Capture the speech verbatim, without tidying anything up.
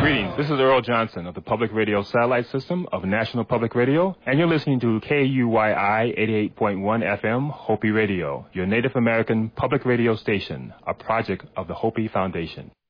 Greetings, this is Earl Johnson of the Public Radio Satellite System of National Public Radio, and you're listening to K U Y I eighty-eight point one F M Hopi Radio, your Native American public radio station, a project of the Hopi Foundation.